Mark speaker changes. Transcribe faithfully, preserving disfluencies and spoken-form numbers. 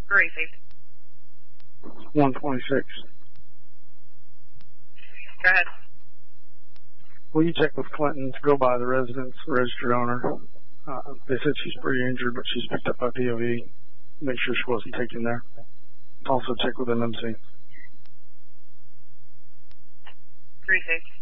Speaker 1: Who received?
Speaker 2: one twenty-six.
Speaker 1: Go ahead.
Speaker 2: Will you check with Clinton to go by the residence, the registered owner? Uh, they said she's pretty injured, but she's picked up by D O V. Make sure she wasn't taken there. Also check with M M C.
Speaker 1: Who received?